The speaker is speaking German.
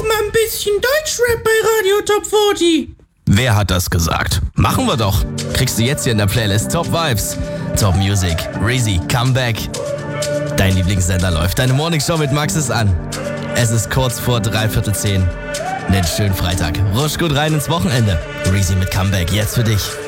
mal ein bisschen Deutschrap bei Radio Top 40. Wer hat das gesagt? Machen wir doch. Kriegst du jetzt hier in der Playlist Top Vibes, Top Music, Reezy, Comeback. Dein Lieblingssender läuft. Deine Morningshow mit Max ist an. Es ist kurz vor 9:45. Nen schönen Freitag. Rutsch gut rein ins Wochenende. Reezy mit Comeback, jetzt für dich.